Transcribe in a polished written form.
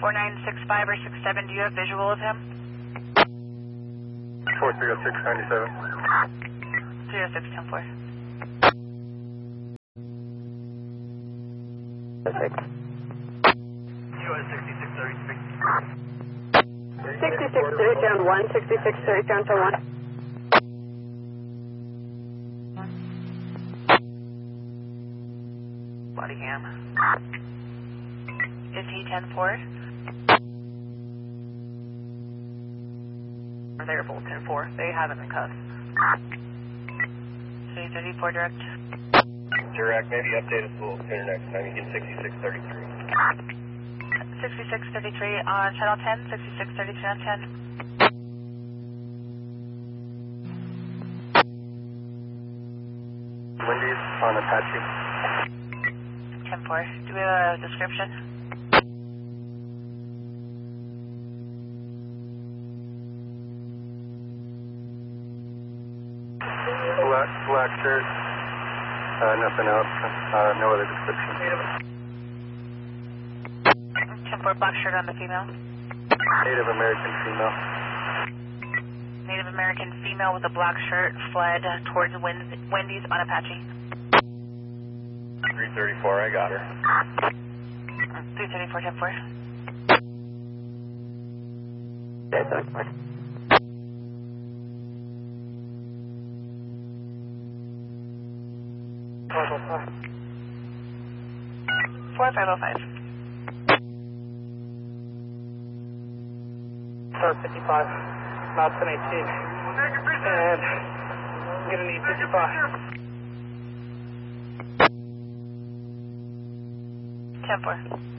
4965 or 67, do you have visual of him? 430697. 306, 10-4. US 6633. 6630 on 1, 6630 on 1. Body cam. Is he 10-4? They're both 10-4. They have him in cuffs. 334 direct. Direct, maybe update us a little sooner next time. You can 6633. 6633 on channel 10, 6633 on 10. Wendy's on Apache. 10-4. Do we have a description? Black shirt. Nothing else. No other description. 10-4, black shirt on the female. Native American female. Native American female with a black shirt fled towards Wendy's on Apache. 334, I got her. 334, 10-4. That's fine. 4505. Start 55, not 1018. And I'm gonna need 55. 10-4.